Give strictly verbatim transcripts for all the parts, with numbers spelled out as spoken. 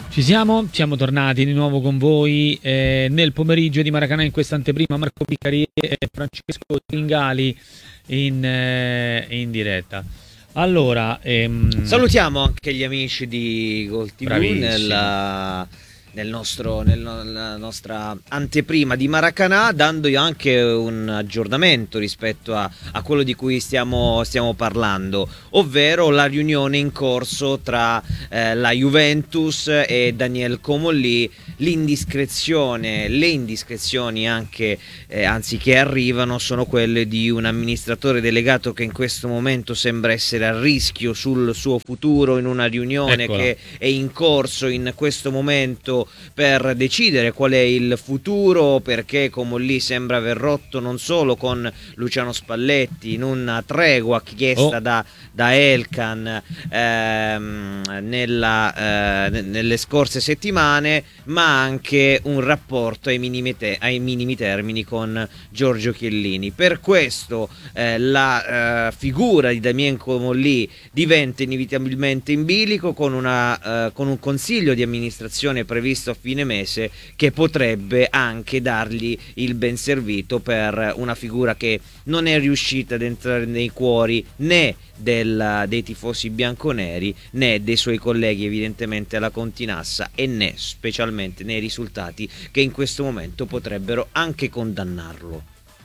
Ci siamo, siamo tornati di nuovo con voi eh, nel pomeriggio di Maracanã. In questa anteprima Marco Piccari e Francesco Tringali in, eh, in diretta. Allora, ehm... salutiamo anche gli amici di Gol ti vu nella, nel nostro, nella nostra anteprima di Maracanã, dandogli anche un aggiornamento rispetto a, a quello di cui stiamo, stiamo parlando, ovvero la riunione in corso tra eh, la Juventus e Daniel Comolli. L'indiscrezione, le indiscrezioni anche, eh, anzi che arrivano, sono quelle di un amministratore delegato che in questo momento sembra essere a rischio sul suo futuro in una riunione Eccola. che è in corso in questo momento per decidere qual è il futuro, perché Comolli sembra aver rotto non solo con Luciano Spalletti in una tregua chiesta oh. da, da Elkan ehm, nella, eh, nelle scorse settimane, ma anche un rapporto ai minimi, te- ai minimi termini con Giorgio Chiellini. Per questo eh, la eh, figura di Damien Comolli diventa inevitabilmente in bilico, con, una, eh, con un consiglio di amministrazione previsto a fine mese che potrebbe anche dargli il ben servito per una figura che non è riuscita ad entrare nei cuori né del, dei tifosi bianconeri né dei suoi colleghi evidentemente alla Continassa, e né specialmente nei risultati che in questo momento potrebbero anche condannarlo.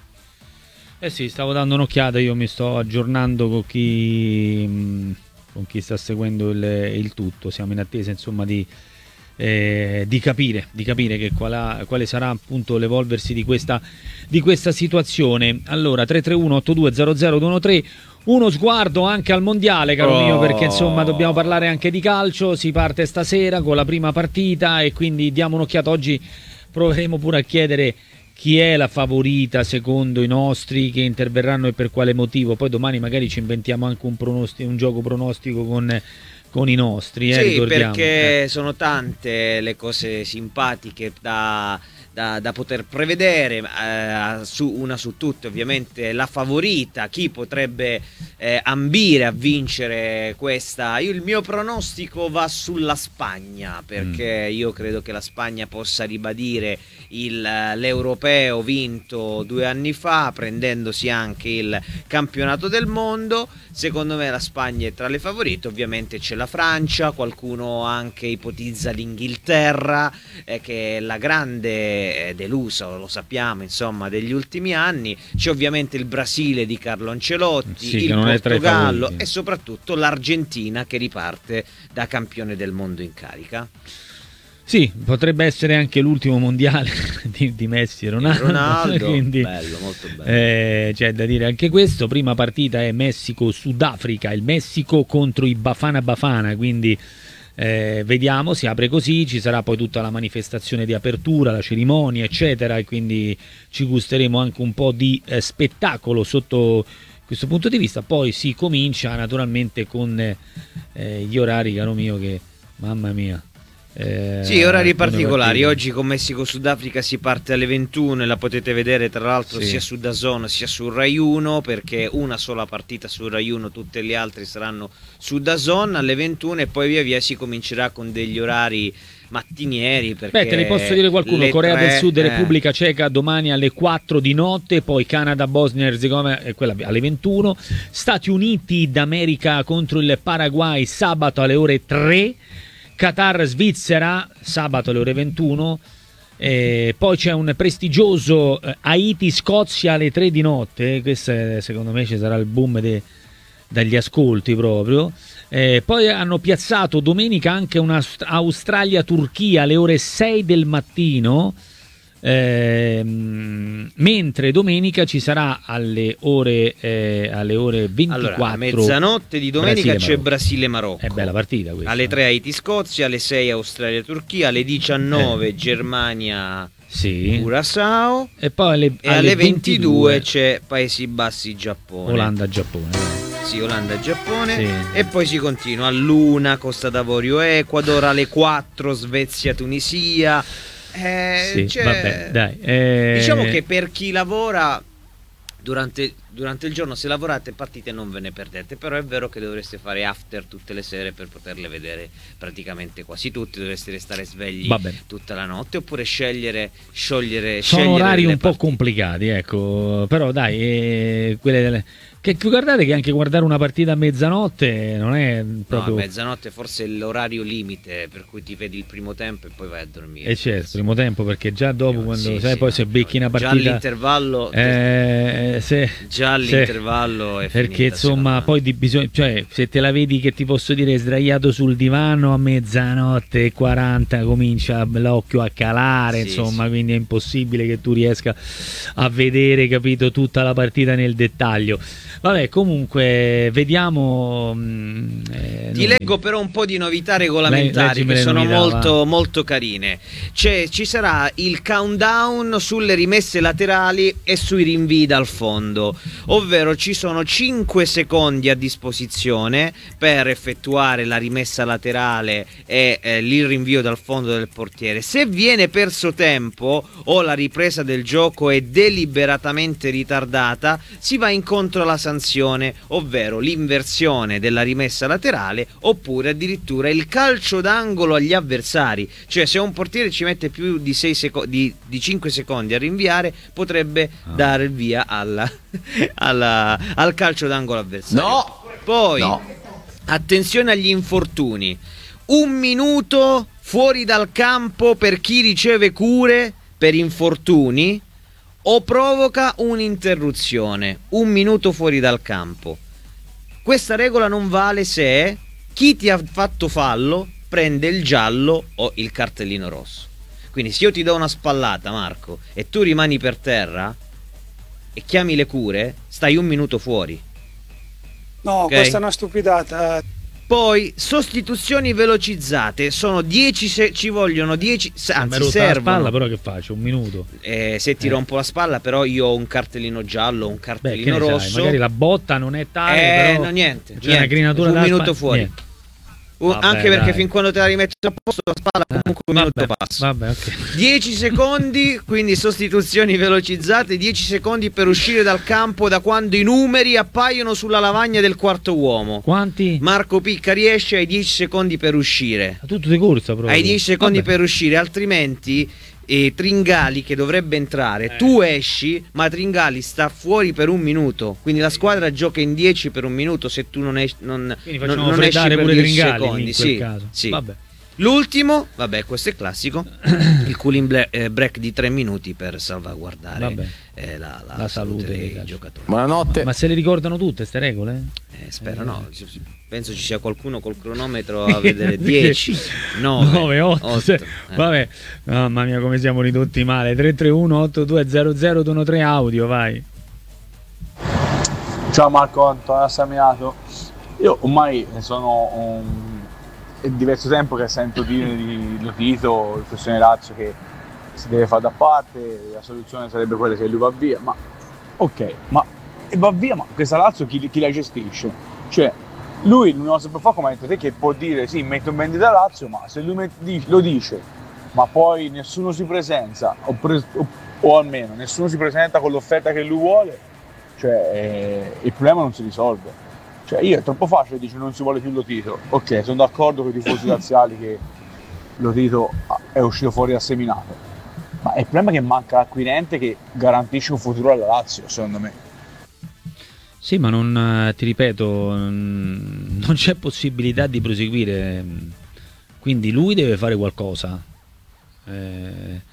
Eh sì, stavo dando un'occhiata, io mi sto aggiornando con chi, con chi sta seguendo il, il tutto, siamo in attesa insomma di, eh, di capire, di capire che qual, quale sarà appunto l'evolversi di questa, di questa situazione. Allora, tre tre uno otto due zero zero due uno tre. Uno sguardo anche al mondiale, caro oh. mio, perché insomma dobbiamo parlare anche di calcio. Si parte stasera con la prima partita e quindi diamo un'occhiata. Oggi proveremo pure a chiedere chi è la favorita secondo i nostri, che interverranno e per quale motivo. Poi domani magari ci inventiamo anche un, pronosti- un gioco pronostico con, con i nostri, eh, sì, ricordiamo. perché eh. sono tante le cose simpatiche da... Da, da poter prevedere, eh, su, una su tutte ovviamente la favorita, chi potrebbe eh, ambire a vincere questa. Io, il mio pronostico va sulla Spagna, perché mm. io credo che la Spagna possa ribadire il, l'europeo vinto due anni fa, prendendosi anche il campionato del mondo. Secondo me la Spagna è tra le favorite, ovviamente c'è la Francia, qualcuno anche ipotizza l'Inghilterra, eh, che è la grande delusa, lo sappiamo, insomma, degli ultimi anni. C'è ovviamente il Brasile di Carlo Ancelotti, sì, il Portogallo e soprattutto l'Argentina, che riparte da campione del mondo in carica. Sì, potrebbe essere anche l'ultimo mondiale di, di Messi e Ronaldo, Ronaldo quindi, bello, molto bello. Eh, c'è da dire anche questo. Prima partita è Messico-Sudafrica, il Messico contro i Bafana Bafana, quindi Eh, vediamo, si apre così, ci sarà poi tutta la manifestazione di apertura, la cerimonia eccetera, e quindi ci gusteremo anche un po' di eh, spettacolo sotto questo punto di vista. Poi si comincia naturalmente con eh, gli orari, caro mio, che mamma mia. Eh, sì, orari particolari. Oggi con Messico-Sudafrica si parte alle ventuno e la potete vedere tra l'altro sì. sia su DAZN sia su Rai uno, perché una sola partita su Rai uno, tutte le altre saranno su DAZN alle ventuno, e poi via via si comincerà con degli orari mattinieri. Perché Beh, te ne posso dire qualcuno: Corea tre, del Sud e eh. Repubblica Ceca domani alle quattro di notte, poi Canada, Bosnia e Erzegovina, eh, quella alle ventuno, Stati Uniti d'America contro il Paraguay sabato alle ore tre, Qatar Svizzera sabato alle ore ventuno, eh, poi c'è un prestigioso eh, Haiti Scozia alle tre di notte. Questo è, secondo me ci sarà il boom de, dagli ascolti proprio. Eh, poi hanno piazzato domenica anche una Australia Turchia alle ore sei del mattino, eh, mentre domenica ci sarà alle ore, eh, alle ore ventiquattro. Allora, a mezzanotte di domenica Brasile, c'è Brasile-Marocco. È bella partita questa. Alle tre Haiti-Scozia, alle sei Australia-Turchia, alle diciannove eh. Germania sì. Curacao, e poi alle, e alle, alle ventidue, ventidue c'è Paesi Bassi-Giappone. Olanda-Giappone. Sì, Olanda-Giappone, sì. E poi si continua all'una Costa d'Avorio-Ecuador, alle quattro Svezia-Tunisia. Eh, sì, cioè, vabbè, dai, eh... diciamo che per chi lavora durante durante il giorno se lavorate partite non ve ne perdete, però è vero che dovreste fare after tutte le sere per poterle vedere praticamente quasi tutte, dovreste restare svegli tutta la notte, oppure scegliere sciogliere sono scegliere orari un partite. po' complicati, ecco, però dai, eh, quelle delle... Che guardate che anche guardare una partita a mezzanotte non è proprio... No, a mezzanotte forse è l'orario limite per cui ti vedi il primo tempo e poi vai a dormire. E certo, il primo tempo, perché già dopo Io, quando sì, sai sì, poi no, se becchi una partita già all'intervallo eh, se, già all'intervallo se, è perché finita, insomma poi di bisogno, cioè se te la vedi che ti posso dire sdraiato sul divano a mezzanotte e quaranta comincia l'occhio a calare, sì, insomma, sì. Quindi è impossibile che tu riesca a vedere, capito, tutta la partita nel dettaglio. Vabbè, comunque vediamo. Eh, Ti non... leggo però un po' di novità regolamentari che sono novità, molto, va. molto carine. C'è, ci sarà il countdown sulle rimesse laterali e sui rinvii dal fondo, ovvero ci sono cinque secondi a disposizione per effettuare la rimessa laterale e eh, il rinvio dal fondo del portiere. Se viene perso tempo o la ripresa del gioco è deliberatamente ritardata, si va incontro alla sanzione, ovvero l'inversione della rimessa laterale oppure addirittura il calcio d'angolo agli avversari. Cioè se un portiere ci mette più di, sei seco- di, di cinque secondi a rinviare potrebbe ah. dare il via alla, alla, al calcio d'angolo avversario. No! Poi no. attenzione agli infortuni, un minuto fuori dal campo per chi riceve cure per infortuni o provoca un'interruzione, un minuto fuori dal campo. Questa regola non vale se chi ti ha fatto fallo prende il giallo o il cartellino rosso. Quindi se io ti do una spallata, Marco, e tu rimani per terra e chiami le cure, stai un minuto fuori. No, okay? Questa è una stupidata. Poi sostituzioni velocizzate, sono dieci se- ci vogliono dieci, anzi servono. La spalla, però che faccio? Un minuto. Eh, se ti eh. rompo la spalla, però io ho un cartellino giallo, un cartellino Beh, rosso. Sai, magari la botta non è tale, eh, però no, niente, c'è niente. una grinatura un da minuto spa- fuori. Niente. Uh, Vabbè, anche perché dai. fin quando te la rimetti a posto la spalla comunque un vabbè, minuto passa. Vabbè, okay. dieci secondi, quindi sostituzioni velocizzate, dieci secondi per uscire dal campo da quando i numeri appaiono sulla lavagna del quarto uomo. Quanti? Marco Picca riesce ai dieci secondi per uscire. Tutto di corsa proprio. Hai dieci secondi vabbè. per uscire, altrimenti e Tringali che dovrebbe entrare, eh. tu esci ma Tringali sta fuori per un minuto, quindi la squadra gioca in dieci per un minuto se tu non esci, non, quindi non, non esci per pure dieci Tringali secondi, in quel sì, caso. sì. Vabbè. L'ultimo, vabbè, questo è classico, il cooling ble- eh, break di tre minuti per salvaguardare eh, la, la, la salute, salute dei giocatori. Buonanotte. Ma se le ricordano tutte ste regole? Eh, spero eh, no, penso ci sia qualcuno col cronometro a vedere dieci, nove, otto, sei. eh. Vabbè, mamma mia come siamo ridotti male. Tre tre uno otto due zero zero uno tre audio, vai. Ciao Marco, Antonio Assamiato. Io ormai sono un è diverso tempo che sento dire di Lotito, il questione Lazio, che si deve fare da parte, la soluzione sarebbe quella che lui va via, ma ok, ma e va via, ma questa Lazio chi, chi la gestisce? Cioè, lui non si può fare come hai detto te, che può dire sì, metto in vendita Lazio, ma se lui met- lo dice, ma poi nessuno si presenta, o, pre- o, o almeno nessuno si presenta con l'offerta che lui vuole, cioè eh, il problema non si risolve. Cioè io è troppo facile, dice non si vuole più Lotito. Ok, sono d'accordo con i tifosi laziali che Lotito è uscito fuori dal seminato, ma il problema è che manca l'acquirente che garantisce un futuro alla Lazio, secondo me. Sì, ma non, ti ripeto, non c'è possibilità di proseguire, quindi lui deve fare qualcosa. Eh,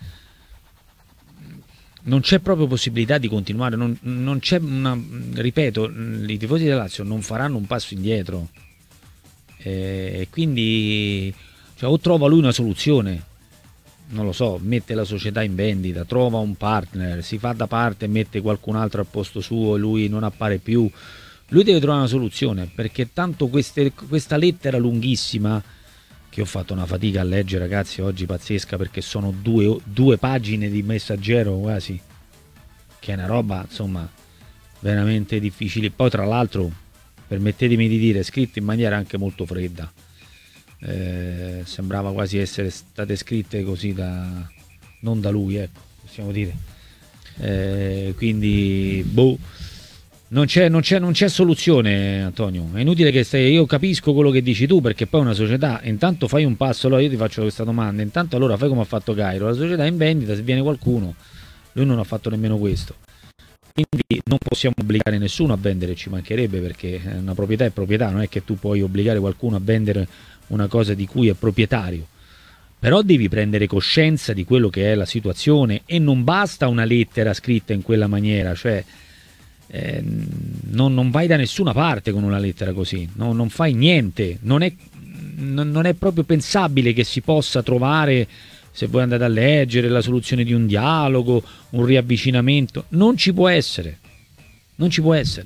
non c'è proprio possibilità di continuare, non, non c'è una, ripeto, i tifosi della Lazio non faranno un passo indietro e quindi cioè, o trova lui una soluzione, non lo so, mette la società in vendita, trova un partner, si fa da parte e mette qualcun altro al posto suo e lui non appare più. Lui deve trovare una soluzione, perché tanto queste, questa lettera lunghissima che ho fatto una fatica a leggere, ragazzi, oggi pazzesca, perché sono due, due pagine di messaggero quasi, che è una roba insomma veramente difficile. Poi tra l'altro, permettetemi di dire, scritte in maniera anche molto fredda, eh, sembrava quasi essere state scritte così da non da lui, ecco, possiamo dire, eh, quindi boh, Non c'è, non, c'è, non c'è soluzione, Antonio. È inutile che stai. Io capisco quello che dici tu, perché poi una società, intanto fai un passo. Allora io ti faccio questa domanda. Intanto allora fai come ha fatto Cairo. La società è in vendita, se viene qualcuno, lui non ha fatto nemmeno questo. Quindi non possiamo obbligare nessuno a vendere, ci mancherebbe, perché una proprietà è proprietà, non è che tu puoi obbligare qualcuno a vendere una cosa di cui è proprietario. Però devi prendere coscienza di quello che è la situazione, e non basta una lettera scritta in quella maniera, cioè eh, non, non vai da nessuna parte con una lettera così, no, non fai niente, non è, non, non è proprio pensabile che si possa trovare, se voi andate a leggere, la soluzione di un dialogo, un riavvicinamento. Non ci può essere, non ci può essere,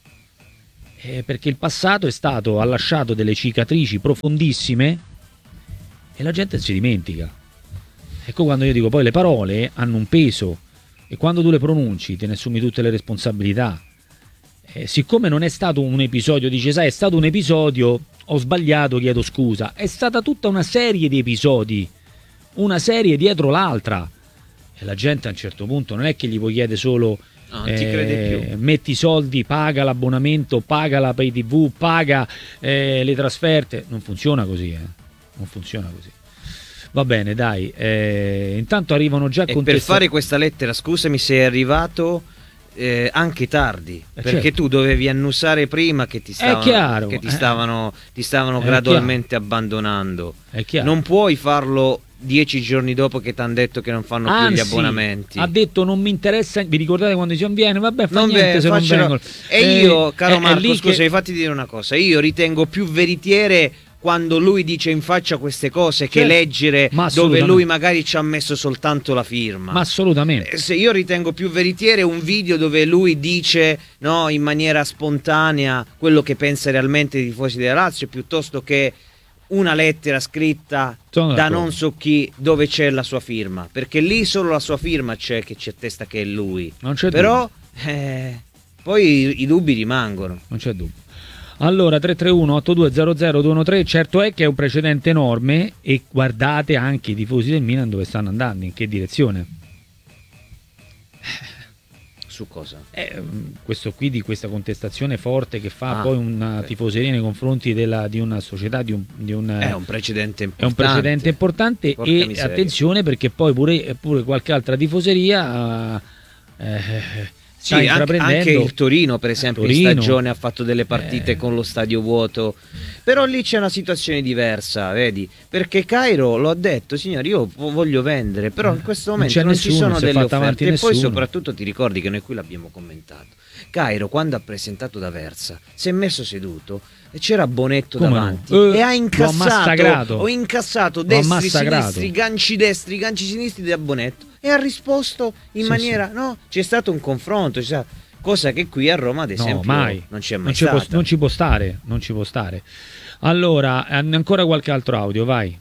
eh, perché il passato è stato, ha lasciato delle cicatrici profondissime e la gente si dimentica. Ecco, quando io dico poi le parole hanno un peso e quando tu le pronunci te ne assumi tutte le responsabilità. Eh, siccome non è stato un episodio, dice sai è stato un episodio, ho sbagliato, chiedo scusa. È stata tutta una serie di episodi, una serie dietro l'altra, e la gente a un certo punto non è che gli puoi chiedere solo no, non ti eh, crede più. Metti i soldi, paga l'abbonamento, paga la pay tv, paga eh, le trasferte. Non funziona così, eh. non funziona così. Va bene, dai, eh, intanto arrivano già e contesta- per fare questa lettera, scusami, sei arrivato eh, anche tardi, eh, perché certo. tu dovevi annusare prima che ti stavano, è chiaro, che ti eh. stavano, ti stavano è gradualmente chiaro. abbandonando. È chiaro. Non puoi farlo dieci giorni dopo che ti hanno detto che non fanno Anzi, più gli abbonamenti. Ha detto non mi interessa, vi ricordate quando dicevano viene, vabbè fa non niente beh, se non vengono. E eh, io, caro è, Marco, è scusa, che... mi fatti dire una cosa, io ritengo più veritiere quando lui dice in faccia queste cose che certo, leggere dove lui magari ci ha messo soltanto la firma. Ma assolutamente. Se io ritengo più veritiere un video dove lui dice no, in maniera spontanea quello che pensa realmente dei tifosi della Lazio, piuttosto che una lettera scritta Sono da d'accordo. non so chi dove c'è la sua firma, perché lì solo la sua firma c'è, che ci attesta che è lui. Non c'è Però eh, poi i, i dubbi rimangono. Non c'è dubbio. Allora tre tre uno otto due zero zero due uno tre, certo è che è un precedente enorme, e guardate anche i tifosi del Milan dove stanno andando, in che direzione. Su cosa? Eh, questo qui di questa contestazione forte che fa ah, poi una tifoseria nei confronti della, di una società, di un, di un, è un precedente importante. È un precedente importante. Porca e miseria. Attenzione, perché poi pure, pure qualche altra tifoseria eh, sì, anche, anche il Torino per esempio Torino, in stagione ha fatto delle partite eh. con lo stadio vuoto, però lì c'è una situazione diversa, vedi, perché Cairo lo ha detto, signori, io voglio vendere, però in questo momento non, non nessuno, ci sono delle offerte. E poi soprattutto ti ricordi che noi qui l'abbiamo commentato, Cairo quando ha presentato D'Aversa si è messo seduto e c'era Bonetto Come davanti no? uh, e ha incassato ho incassato destri, sinistri, ganci destri, ganci sinistri da Bonetto, e ha risposto in sì, maniera sì. no, c'è stato un confronto, c'è stato, cosa che qui a Roma ad esempio no, mai. non c'è mai non stata. Ci può, non ci può stare, non ci può stare. Allora, ancora qualche altro audio, vai.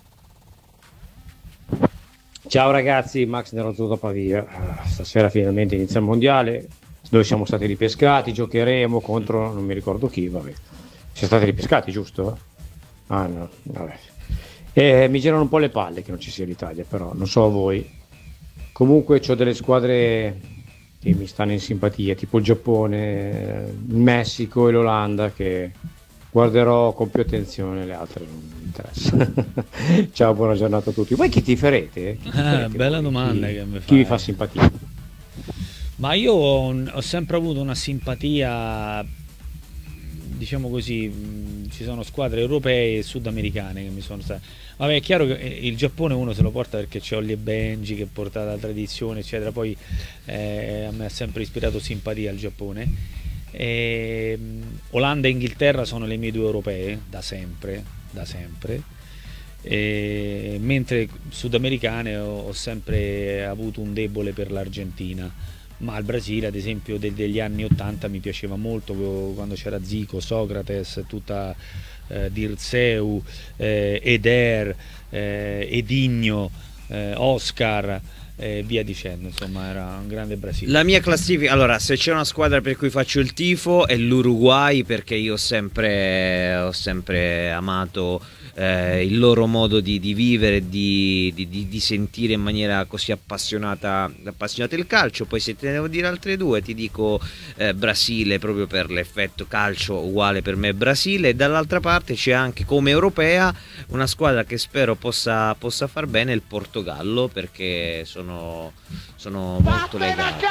Ciao ragazzi, Max Nerazzurro Pavia. Stasera finalmente inizia il mondiale, dove siamo stati ripescati, giocheremo contro non mi ricordo chi, vabbè. Siamo stati ripescati, giusto? Ah no, vabbè. E mi girano un po' le palle che non ci sia l'Italia, però non so voi. Comunque ho delle squadre che mi stanno in simpatia, tipo il Giappone, il Messico e l'Olanda, che guarderò con più attenzione, le altre non mi interessa. Ciao, buona giornata a tutti. Voi chi tiferete? Chi tiferete eh, bella voi? domanda chi, che mi fai. Chi vi fa simpatia? Ma io ho, ho sempre avuto una simpatia, diciamo così, ci sono squadre europee e sudamericane che mi sono state. Vabbè, è chiaro che il Giappone uno se lo porta perché c'è Ollie e Benji che porta la tradizione eccetera, poi eh, a me ha sempre ispirato simpatia il Giappone. E, Olanda e Inghilterra sono le mie due europee da sempre, da sempre. E, mentre sudamericane ho, ho sempre avuto un debole per l'Argentina, ma il Brasile ad esempio del, degli anni ottanta mi piaceva molto, quando c'era Zico, Socrates, tutta eh, Dirceu, eh, Eder, eh, Edinho, eh, Oscar, e via dicendo, insomma era un grande Brasile. La mia classifica, allora, se c'è una squadra per cui faccio il tifo è l'Uruguay, perché io ho sempre, ho sempre amato eh, il loro modo di, di vivere, di, di, di, di sentire in maniera così appassionata, appassionata il calcio. Poi se te ne devo dire altre due ti dico eh, Brasile, proprio per l'effetto calcio uguale per me Brasile, e dall'altra parte c'è anche come europea una squadra che spero possa, possa far bene, il Portogallo, perché sono, sono molto legato.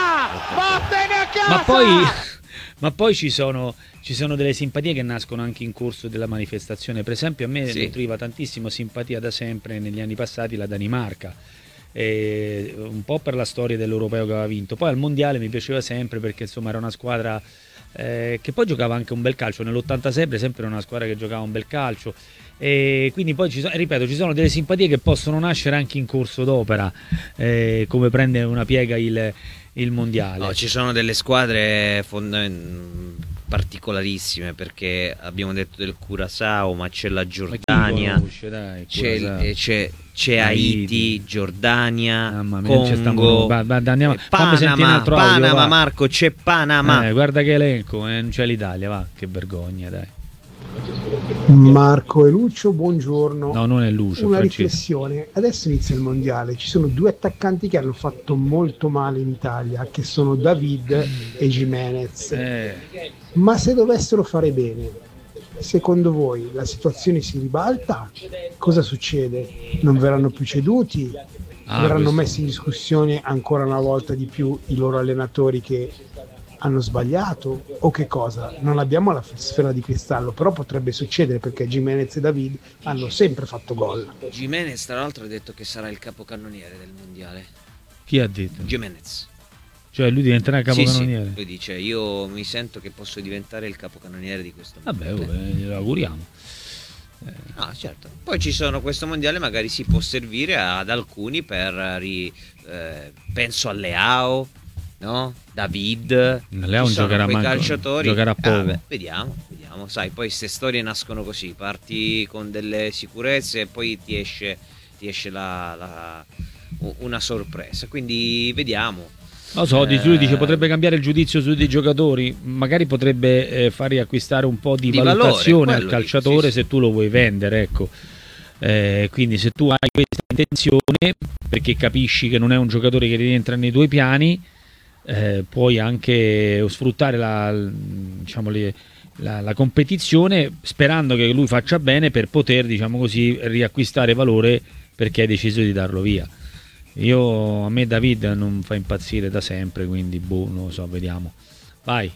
Ma poi, ma poi ci sono, ci sono delle simpatie che nascono anche in corso della manifestazione. Per esempio, a me Sì. nutriva tantissimo simpatia da sempre negli anni passati la Danimarca, e un po' per la storia dell'europeo che aveva vinto. Poi al mondiale mi piaceva sempre perché insomma era una squadra eh, che poi giocava anche un bel calcio. Nell'ottantasei per esempio era una squadra che giocava un bel calcio, e quindi poi ci sono, ripeto, ci sono delle simpatie che possono nascere anche in corso d'opera, eh, come prende una piega il, il mondiale. No, ci sono delle squadre fonda- particolarissime, perché abbiamo detto del Curaçao, ma c'è la Giordania, conosce, dai, c'è, Curaçao. eh, c'è, c'è Haiti, Giordania, Mamma mia, ci stiamo- Congo, va- va- andiamo- eh, fammi sentire un Panama, altro audio, Panama, va. Marco, c'è Panama. Eh, guarda che elenco, eh, non c'è l'Italia, va, che vergogna, dai. Marco e Lucio, buongiorno. No, non è Lucio, Una Francesco. riflessione, adesso inizia il mondiale, ci sono due attaccanti che hanno fatto molto male in Italia, che sono David e Jimenez, Eh, ma se dovessero fare bene, secondo voi la situazione si ribalta? Cosa succede? Non verranno più ceduti? Ah, verranno questo- messi in discussione ancora una volta di più i loro allenatori che hanno sbagliato, o che cosa? Non abbiamo la sfera di cristallo, però potrebbe succedere, perché Jimenez e David hanno sempre fatto gol. Jimenez tra l'altro ha detto che sarà il capocannoniere del mondiale. Chi ha detto? Jimenez. Cioè lui diventerà il Sì, sì, capocannoniere? lui dice io mi sento che posso diventare il capocannoniere di questo Vabbè, mondiale. oh, eh, glielo auguriamo. Ah, certo. Poi ci sono questo mondiale, magari si può servire ad alcuni per ri- eh, penso a Leao, no? David. Leao Ci non sono giocherà quei manco- calciatori. giocherà Eh, poco. vabbè, vediamo, vediamo. Sai, poi queste storie nascono così, parti con delle sicurezze e poi ti esce, ti esce la, la- una sorpresa. Quindi vediamo. Non so, di- lui dice Eh, potrebbe cambiare il giudizio sui dei giocatori, magari potrebbe eh, far riacquistare un po' di, Di valutazione valore, al quello calciatore, dico, sì, se tu lo vuoi vendere, ecco. Eh, quindi se tu hai questa intenzione, perché capisci che non è un giocatore che rientra nei tuoi piani, eh, puoi anche sfruttare la, diciamo, le- la, la competizione sperando che lui faccia bene per poter, diciamo così, riacquistare valore, perché hai deciso di darlo via. Io, a me David non fa impazzire da sempre, quindi boh, non lo so, vediamo. Vai.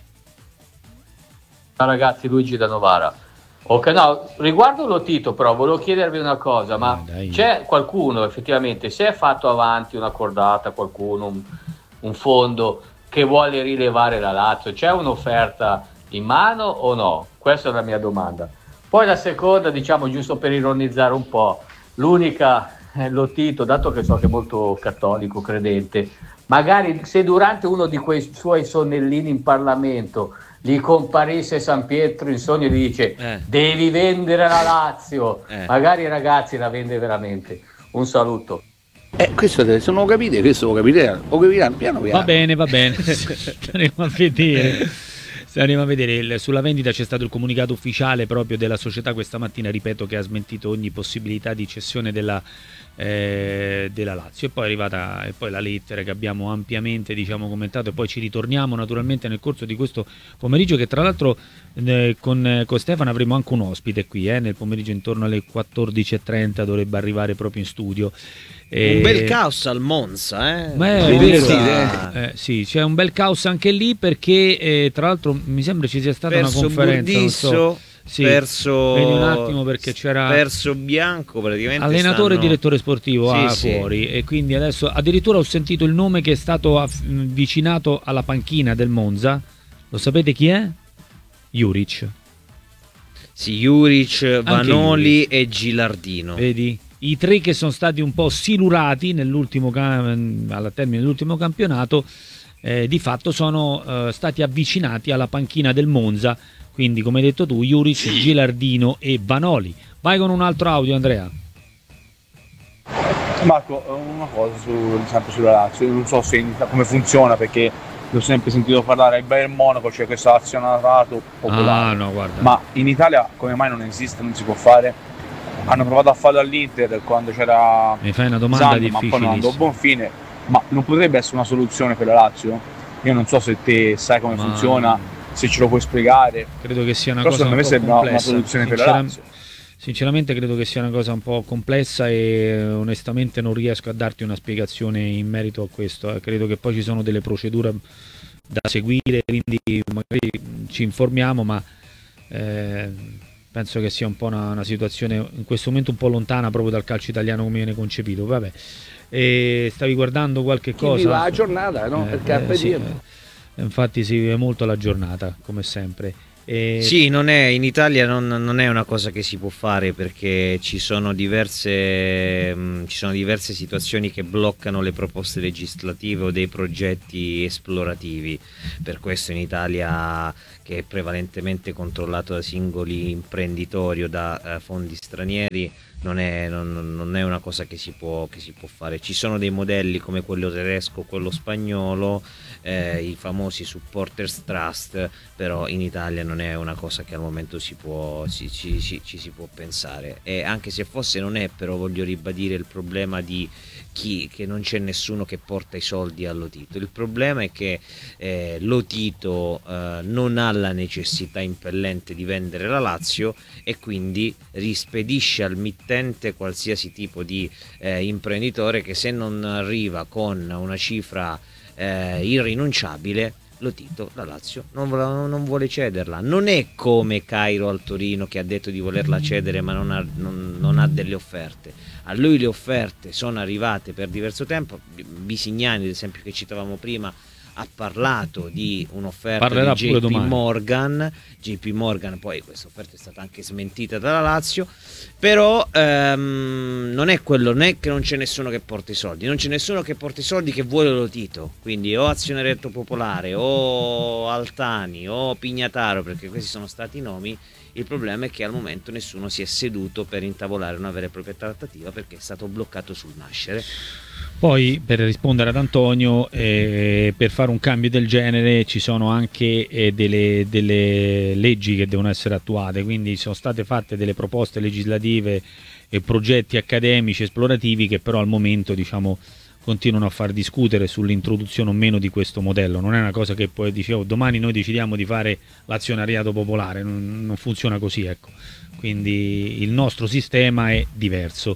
Ciao ragazzi, Luigi da Novara. Ok, no, riguardo Lotito però volevo chiedervi una cosa, ma Eh, dai. c'è qualcuno effettivamente, se è fatto avanti una cordata, qualcuno, un, un fondo che vuole rilevare la Lazio, c'è un'offerta in mano o no? Questa è la mia domanda. Poi la seconda, diciamo, giusto per ironizzare un po', l'unica eh, Lotito, dato che so che è molto cattolico, credente, magari se durante uno di quei suoi sonnellini in Parlamento gli comparisse San Pietro in sogno e gli dice Eh. devi vendere la Lazio, Eh. magari i ragazzi la vende veramente. Un saluto. Eh, questo deve, se non lo capite, questo lo capiranno, lo capiranno piano piano. Va bene, va bene. Staremo a vedere. Staremo a vedere. Il- sulla vendita c'è stato il comunicato ufficiale proprio della società questa mattina, ripeto, che ha smentito ogni possibilità di cessione della, eh, della Lazio. E poi è arrivata e poi la lettera che abbiamo ampiamente, diciamo, commentato, e poi ci ritorniamo naturalmente nel corso di questo pomeriggio, che tra l'altro eh, con, con Stefano avremo anche un ospite qui, eh, nel pomeriggio intorno alle quattordici e trenta dovrebbe arrivare proprio in studio. Un bel E- caos al Monza, eh? Ma è Monza- vero, eh, sì, c'è un bel caos anche lì, perché eh, tra l'altro mi sembra ci sia stata perso una conferenza, non Burdisso, so. Sì, perso vedi un attimo, perché c'era perso Bianco, praticamente allenatore e stanno- direttore sportivo Sì, ah, sì. fuori, e quindi adesso addirittura ho sentito il nome che è stato aff- avvicinato alla panchina del Monza. Lo sapete chi è? Juric. Sì, Juric, Vanoli Juric. e Gilardino. Vedi? I tre che sono stati un po' silurati nell'ultimo cam- alla termine dell'ultimo campionato, eh, di fatto sono eh, stati avvicinati alla panchina del Monza, quindi come hai detto tu, Juric, Gilardino e Vanoli. Vai con un altro audio, Andrea. Marco, una cosa su, sempre sulla Lazio, io non so se come funziona, perché l'ho sempre sentito parlare al Bayern Monaco, c'è questo azionato popolare, Ah, no, guarda. ma in Italia come mai non esiste, non si può fare? hanno provato a farlo all'Inter quando c'era mi fai una domanda Zan, ma poi non andò a buon fine. Ma non potrebbe essere una soluzione per la Lazio? Io non so se te sai come ma... funziona, se ce lo puoi spiegare. Credo che sia una Però cosa secondo me sembra una soluzione per la Lazio. Sinceramente credo che sia una cosa un po' complessa e onestamente non riesco a darti una spiegazione in merito a questo. Credo che poi ci sono delle procedure da seguire, quindi magari ci informiamo, ma eh, penso che sia un po' una, una situazione in questo momento un po' lontana proprio dal calcio italiano come viene concepito. Vabbè. E stavi guardando qualche Chi cosa? viva la giornata, no? Eh, Per carpe eh, sì, diem. eh, infatti si vive molto la giornata, come sempre. E... Sì, non è, in Italia non, non è una cosa che si può fare perché ci sono diverse mh, ci sono diverse situazioni che bloccano le proposte legislative o dei progetti esplorativi. Per questo in Italia, che è prevalentemente controllato da singoli imprenditori o da uh, fondi stranieri, non è, non, non è una cosa che si può, che si può fare. Ci sono dei modelli come quello tedesco, quello spagnolo, eh, i famosi supporters trust, però in Italia non è una cosa che al momento si può, si, ci, ci, ci si può pensare. E anche se fosse non è, però voglio ribadire il problema di chi, che non c'è nessuno che porta i soldi a Lotito. Il problema è che eh, Lotito eh, non ha la necessità impellente di vendere la Lazio e quindi rispedisce al mittente qualsiasi tipo di eh, imprenditore che, se non arriva con una cifra eh, irrinunciabile, Lotito la Lazio non vuole, non vuole cederla. Non è come Cairo al Torino, che ha detto di volerla cedere ma non ha, non, non ha delle offerte. A lui le offerte sono arrivate per diverso tempo. Bisignani, ad esempio, che citavamo prima, ha parlato di un'offerta Parlerà di J P Morgan. J P Morgan, poi questa offerta è stata anche smentita dalla Lazio, però ehm, non è quello, non è che non c'è nessuno che porta i soldi, non c'è nessuno che porta i soldi che vuole Lotito, quindi o Azionariato Popolare o Altani o Pignataro, perché questi sono stati i nomi. Il problema è che al momento nessuno si è seduto per intavolare una vera e propria trattativa perché è stato bloccato sul nascere. Poi, per rispondere ad Antonio, eh, per fare un cambio del genere ci sono anche eh, delle, delle leggi che devono essere attuate, quindi sono state fatte delle proposte legislative e progetti accademici esplorativi che però al momento, diciamo, continuano a far discutere sull'introduzione o meno di questo modello. Non è una cosa che poi dicevo domani noi decidiamo di fare l'azionariato popolare, non, non funziona così, ecco. Quindi il nostro sistema è diverso.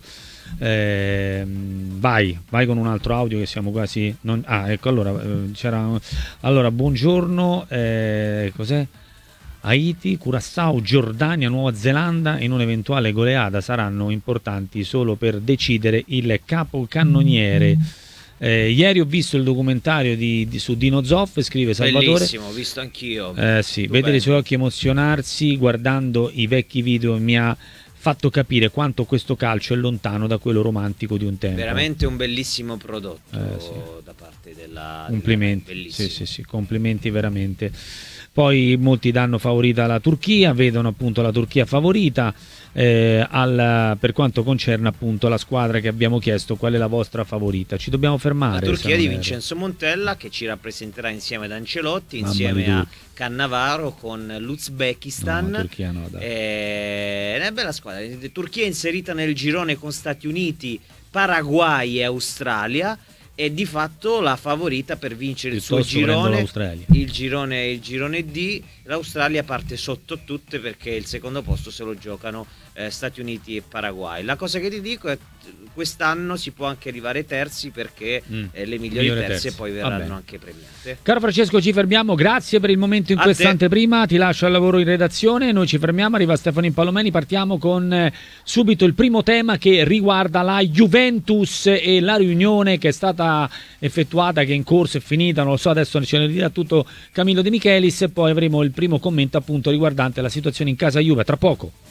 Eh, vai, vai con un altro audio che siamo quasi non... ah ecco, allora eh, c'era allora buongiorno, eh, cos'è? Haiti, Curaçao, Giordania, Nuova Zelanda in un'eventuale goleada saranno importanti solo per decidere il capocannoniere. Eh, ieri ho visto il documentario di, di, su Dino Zoff, scrive Salvatore. Bellissimo, ho visto anch'io. Eh, sì, vedere i suoi occhi emozionarsi guardando i vecchi video mi ha fatto capire quanto questo calcio è lontano da quello romantico di un tempo. Veramente un bellissimo prodotto eh, sì. da parte della... Complimenti, della... sì, sì, sì, complimenti veramente. Poi molti danno favorita alla Turchia, vedono appunto la Turchia favorita. Eh, al, per quanto concerne appunto la squadra che abbiamo chiesto, qual è la vostra favorita? Ci dobbiamo fermare. La Turchia di Vincenzo Montella, che ci rappresenterà insieme ad Ancelotti, Mamma insieme a Cannavaro, con l'Uzbekistan. No, Turchia no, dai. Eh, è una bella squadra. Turchia inserita nel girone con Stati Uniti, Paraguay e Australia. È di fatto la favorita per vincere il suo girone, il girone, il girone D. L'Australia parte sotto tutte perché il secondo posto se lo giocano eh, Stati Uniti e Paraguay. La cosa che ti dico è quest'anno si può anche arrivare terzi perché mm. eh, le migliori terze terzi. poi verranno anche premiate. Caro Francesco, ci fermiamo, grazie per il momento in questa anteprima, ti lascio al lavoro in redazione, noi ci fermiamo, arriva Stefano Impallomeni, partiamo con eh, subito il primo tema che riguarda la Juventus e la riunione che è stata effettuata, che è in corso, è finita, non lo so, adesso ce ne dirà tutto Camillo De Michelis e poi avremo il primo commento appunto riguardante la situazione in casa Juve, tra poco.